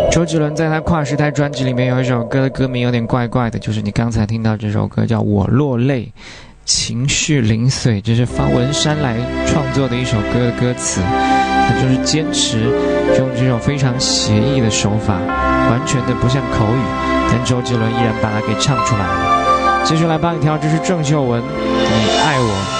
周杰伦在他跨时代专辑里面有一首歌的歌名有点怪怪的，就是你刚才听到这首歌叫《我落泪》，情绪零碎，这是方文山来创作的一首歌的歌词。他就是坚持用这种非常写意的手法，完全的不像口语，但周杰伦依然把它给唱出来了。接下来帮你挑，这是郑秀文，《你爱我》。